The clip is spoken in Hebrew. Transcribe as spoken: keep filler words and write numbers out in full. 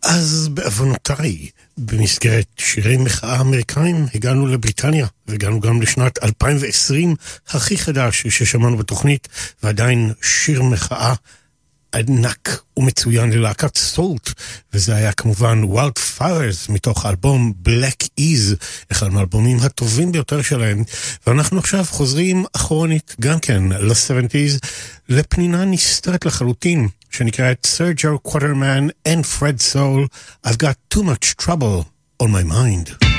אז בעוונותיי, במסגרת שירי מחאה אמריקאים, הגענו לבריטניה, והגענו גם לשנת אלפיים ועשרים, הכי חדש ששמענו בתוכנית, ועדיין שיר מחאה ענק ומצוין ללהקת סולט, וזה היה כמובן Wildfires מתוך האלבום Black Ease, אחד מהאלבומים הטובים ביותר שלהם, ואנחנו עכשיו חוזרים אחרונית גם כן ל-שבעים, לפנינה נסתרת לחלוטין, שנקראת Sergio Quaterman and Fred Soul, I've got too much trouble on my mind.